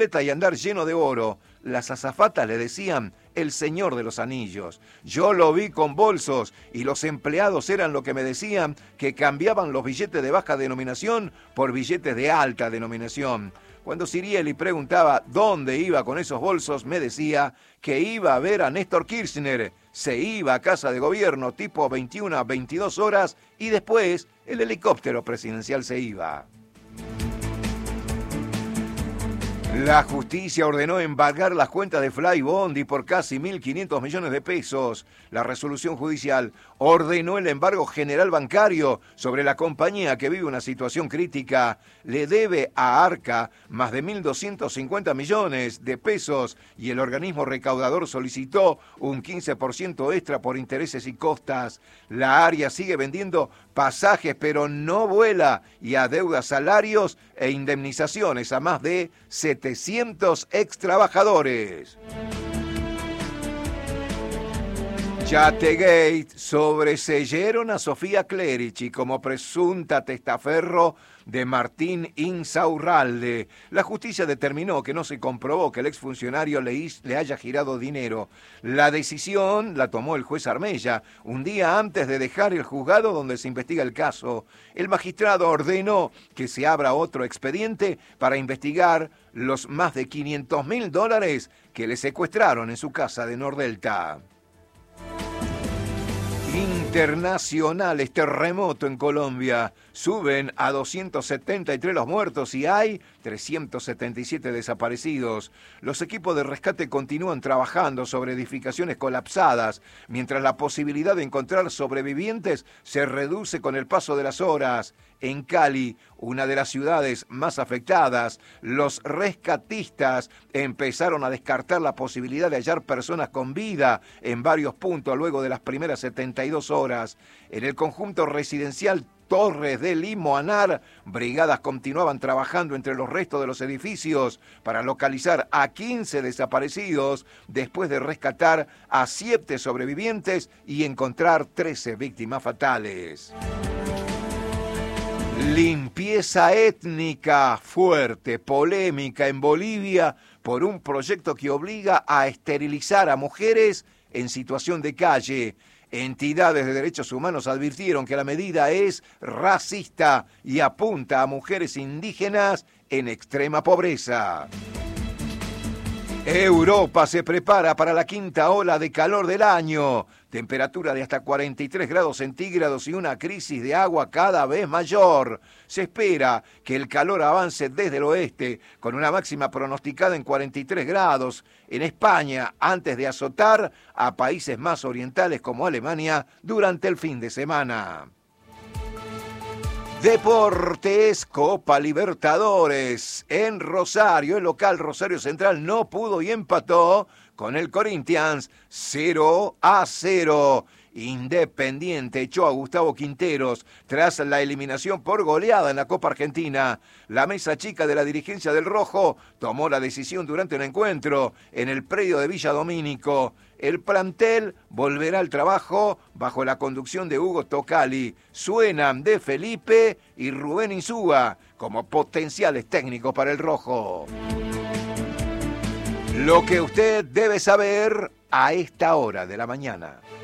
y andar lleno de oro. Las azafatas le decían el señor de los anillos. Yo lo vi con bolsos y los empleados eran lo que me decían, que cambiaban los billetes de baja denominación por billetes de alta denominación. Cuando Sirieli preguntaba dónde iba con esos bolsos, me decía que iba a ver a Néstor Kirchner. Se iba a casa de gobierno tipo 21 a 22 horas y después el helicóptero presidencial se iba. La justicia ordenó embargar las cuentas de Fly Bondi por casi 1.500 millones de pesos. La resolución judicial ordenó el embargo general bancario sobre la compañía que vive una situación crítica. Le debe a Arca más de 1.250 millones de pesos y el organismo recaudador solicitó un 15% extra por intereses y costas. La ARIA sigue vendiendo pasajes pero no vuela y adeuda salarios e indemnizaciones a más de 700 extrabajadores. Chategate: sobreseyeron a Sofía Clerici como presunta testaferro de Martín Insaurralde. La justicia determinó que no se comprobó que el exfuncionario le haya girado dinero. La decisión la tomó el juez Armella un día antes de dejar el juzgado donde se investiga el caso. El magistrado ordenó que se abra otro expediente para investigar los más de $500.000 que le secuestraron en su casa de Nordelta. Internacionales: terremoto en Colombia. Suben a 273 los muertos y hay 377 desaparecidos. Los equipos de rescate continúan trabajando sobre edificaciones colapsadas, mientras la posibilidad de encontrar sobrevivientes se reduce con el paso de las horas. En Cali, una de las ciudades más afectadas, los rescatistas empezaron a descartar la posibilidad de hallar personas con vida en varios puntos luego de las primeras 72 horas. En el conjunto residencial Torres de Limoanar, brigadas continuaban trabajando entre los restos de los edificios para localizar a 15 desaparecidos después de rescatar a 7 sobrevivientes y encontrar 13 víctimas fatales. Limpieza étnica fuerte, polémica en Bolivia por un proyecto que obliga a esterilizar a mujeres en situación de calle. Entidades de derechos humanos advirtieron que la medida es racista y apunta a mujeres indígenas en extrema pobreza. Europa se prepara para la quinta ola de calor del año. Temperatura de hasta 43 grados centígrados y una crisis de agua cada vez mayor. Se espera que el calor avance desde el oeste, con una máxima pronosticada en 43 grados en España, antes de azotar a países más orientales como Alemania durante el fin de semana. Deportes: Copa Libertadores. En Rosario, el local Rosario Central no pudo y empató con el Corinthians 0-0. Independiente echó a Gustavo Quinteros tras la eliminación por goleada en la Copa Argentina. La mesa chica de la dirigencia del Rojo tomó la decisión durante un encuentro en el predio de Villa Domínico. El plantel volverá al trabajo bajo la conducción de Hugo Tocali. Suenan De Felipe y Rubén Insúa como potenciales técnicos para el Rojo. Lo que usted debe saber a esta hora de la mañana.